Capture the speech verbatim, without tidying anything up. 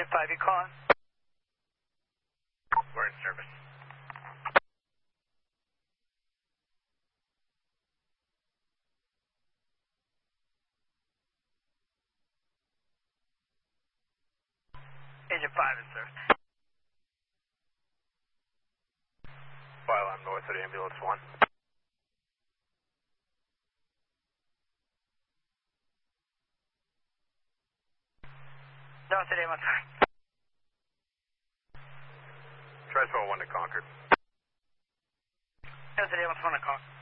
Agent five, you calling? We're in service. Agent five in service. File on north at ambulance one. North at ambulance one. Transfer one to Concord. North at ambulance one to Concord.